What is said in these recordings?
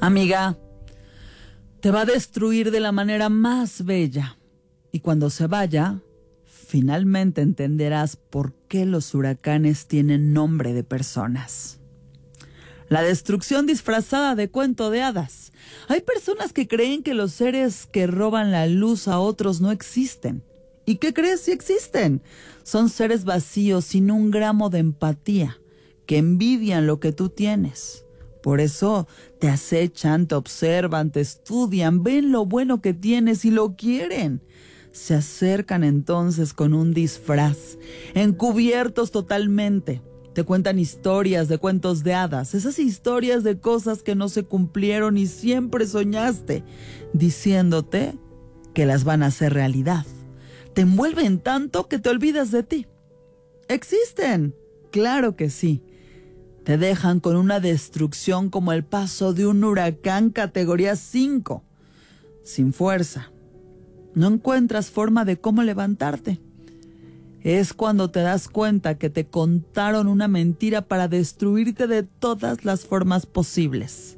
Amiga, te va a destruir de la manera más bella. Y cuando se vaya, finalmente entenderás por qué los huracanes tienen nombre de personas. La destrucción disfrazada de cuento de hadas. Hay personas que creen que los seres que roban la luz a otros no existen. ¿Y qué crees si existen? Son seres vacíos sin un gramo de empatía, que envidian lo que tú tienes. Por eso te acechan, te observan, te estudian, ven lo bueno que tienes y lo quieren. Se acercan entonces con un disfraz, encubiertos totalmente. Te cuentan historias de cuentos de hadas, esas historias de cosas que no se cumplieron y siempre soñaste, diciéndote que las van a hacer realidad. Te envuelven tanto que te olvidas de ti. ¿Existen? Claro que sí. Te dejan con una destrucción como el paso de un huracán categoría 5. Sin fuerza. No encuentras forma de cómo levantarte. Es cuando te das cuenta que te contaron una mentira para destruirte de todas las formas posibles.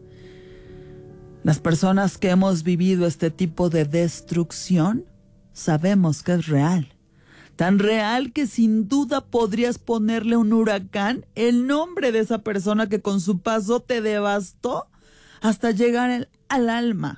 Las personas que hemos vivido este tipo de destrucción sabemos que es real. Tan real que sin duda podrías ponerle a un huracán el nombre de esa persona que con su paso te devastó hasta llegar al alma.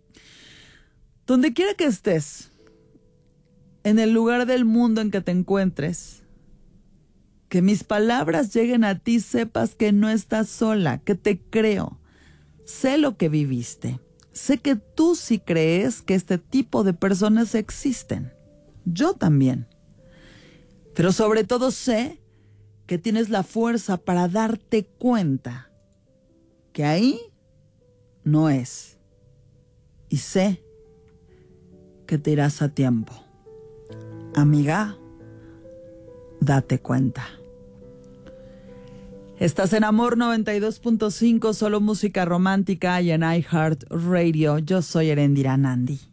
Donde quiera que estés, en el lugar del mundo en que te encuentres, que mis palabras lleguen a ti, sepas que no estás sola, que te creo. Sé lo que viviste. Sé que tú sí crees que este tipo de personas existen. Yo también. Pero sobre todo sé que tienes la fuerza para darte cuenta que ahí no es. Y sé que te irás a tiempo. Amiga, date cuenta. Estás en Amor 92.5, solo música romántica y en iHeartRadio. Yo soy Erendira Nandi.